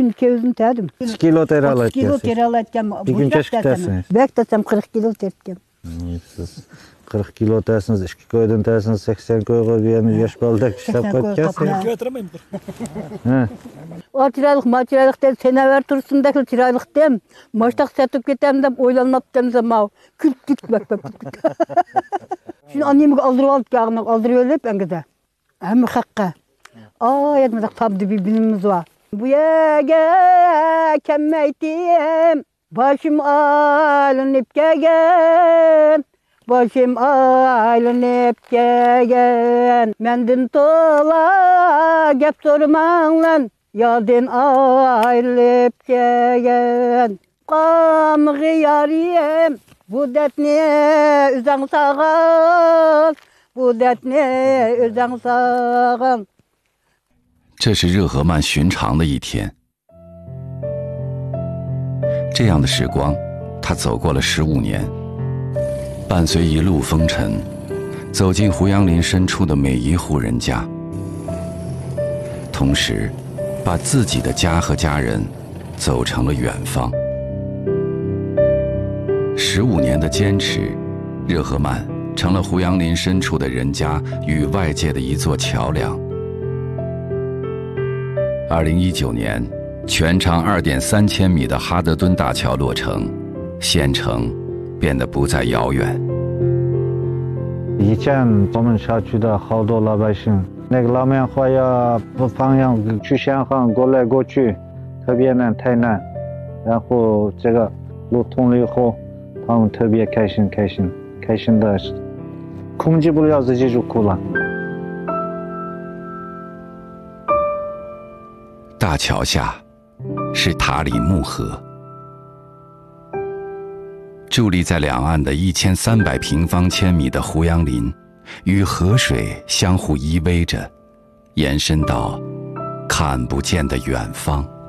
gün 2 özüm terdim. 2 kilo ter alaydı. 2 kilo ter alaydım. Bir gün çeşit tersiniz. Bek desem 40 kilo terdim. Siz 40 kilo tersiniz, 2 köyden tersiniz, 80 köyge bir yaş baldak işlep koyup Götüremeyin. O tiraylık der, sene ver tursun da tiraylık dem. Maçtak satıp getem dem, oylanmap dem zaman. Kült bak. Şimdi annemi aldırıp alıp yağını aldırıp ölüp engide. Hem hakka. Yetmedik tabi bir bilimimiz var. Bu yege kemmeytim, başım alınıp gegen. Başım alınıp gegen. Mendin tola gep sorman lan. Yadın ayrılıp gegen. Kamığı yariyem, bu dertne üzen sağal. Bu dertne üzen sağal. 这是热河曼寻常的一天。这样的时光，他走过了15年，伴随一路风尘，走进胡杨林深处的每一户人家，同时，把自己的家和家人走成了远方。15年的坚持，热河曼成了胡杨林深处的人家与外界的一座桥梁。2019年，全长2.3千米的哈德敦大桥落成，县城变得不再遥远。 以前我们小区的好多老百姓，那个老棉花呀，不放羊去县行过来过去，特别难，太难。然后这个路通了以后，他们特别开心的，控制不了自己就哭了。 大桥下是塔里木河，伫立在两岸的1300平方千米的胡杨林，与河水相互依偎着，延伸到看不见的远方。